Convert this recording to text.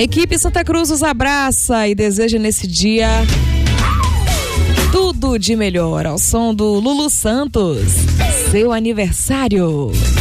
A equipe Santa Cruz os abraça e deseja nesse dia tudo de melhor ao som do Lulu Santos, seu aniversário.